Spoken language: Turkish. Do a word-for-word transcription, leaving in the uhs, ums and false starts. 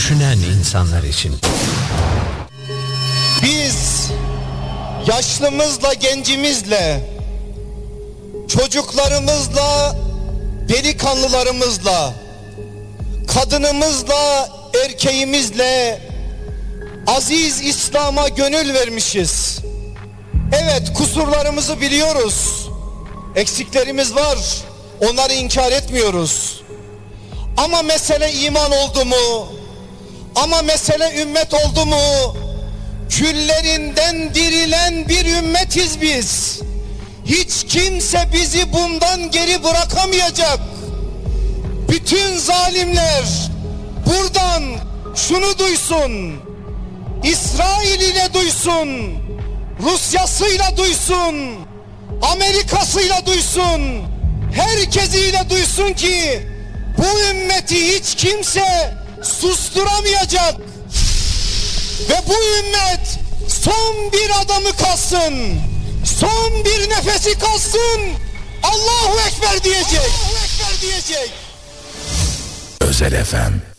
düşünen insanlar için. Biz yaşlımızla, gencimizle, çocuklarımızla, delikanlılarımızla, kadınımızla, erkeğimizle aziz İslam'a gönül vermişiz. Evet, kusurlarımızı biliyoruz. Eksiklerimiz var. Onları inkar etmiyoruz. Ama mesele iman oldu mu? Ama mesele ümmet oldu mu? Küllerinden dirilen bir ümmetiz biz. Hiç kimse bizi bundan geri bırakamayacak. Bütün zalimler buradan şunu duysun. İsrail ile duysun. Rusyasıyla duysun. Amerikasıyla duysun. Herkesiyle duysun ki bu ümmeti hiç kimse susturamayacak. Ve bu ümmet son bir adamı kalsın, son bir nefesi kalsın, Allahu Ekber diyecek. Allahu Ekber diyecek. Özel F M.